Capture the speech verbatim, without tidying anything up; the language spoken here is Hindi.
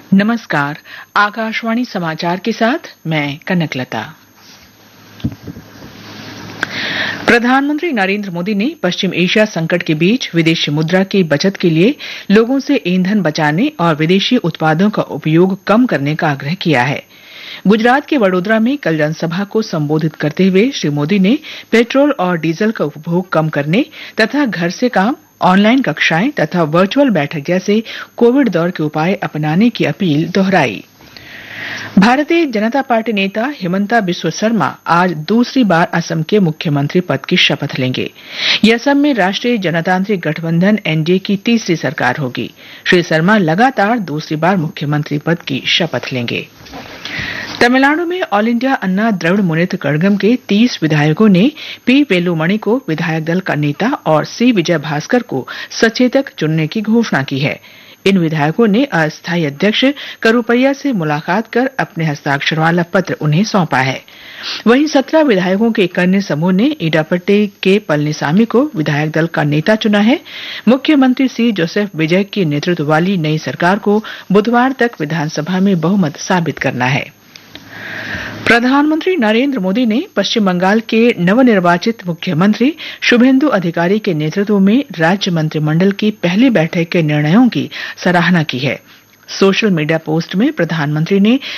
नमस्कार, आकाशवाणी समाचार के साथ मैं कनकलता। प्रधानमंत्री नरेंद्र मोदी ने पश्चिम एशिया संकट के बीच विदेशी मुद्रा की बचत के लिए लोगों से ईंधन बचाने और विदेशी उत्पादों का उपयोग कम करने का आग्रह किया है। गुजरात के वडोदरा में कल जनसभा को संबोधित करते हुए श्री मोदी ने पेट्रोल और डीजल का उपभोग कम करने तथा घर से काम, ऑनलाइन कक्षाएं तथा वर्चुअल बैठक जैसे कोविड दौर के उपाय अपनाने की अपील दोहराई। भारतीय जनता पार्टी नेता हिमंता बिस्वा शर्मा आज दूसरी बार असम के मुख्यमंत्री पद की शपथ लेंगे। यह असम में राष्ट्रीय जनतांत्रिक गठबंधन एनडीए की तीसरी सरकार होगी। श्री शर्मा लगातार दूसरी बार मुख्यमंत्री पद की शपथ लेंगे। तमिलनाडु में ऑल इंडिया अन्ना द्रविड़ मुनेत्र कड़गम के तीस विधायकों ने पी वेलुमणि को विधायक दल का नेता और सी विजय भास्कर को सचेतक चुनने की घोषणा की है। इन विधायकों ने अस्थायी अध्यक्ष करुपैया से मुलाकात कर अपने हस्ताक्षर वाला पत्र उन्हें सौंपा है। वहीं सत्रह विधायकों के एक अन्य समूह ने ईडापट्टी के पलनीसामी को विधायक दल का नेता चुना है। मुख्यमंत्री सी जोसेफ विजय के नेतृत्व वाली नई सरकार को बुधवार तक विधानसभा में बहुमत साबित करना है। प्रधानमंत्री नरेंद्र मोदी ने पश्चिम बंगाल के नवनिर्वाचित मुख्यमंत्री शुभेंदु अधिकारी के नेतृत्व में राज्य मंत्रिमंडल की पहली बैठक के निर्णयों की सराहना की है। सोशल मीडिया पोस्ट में प्रधानमंत्री ने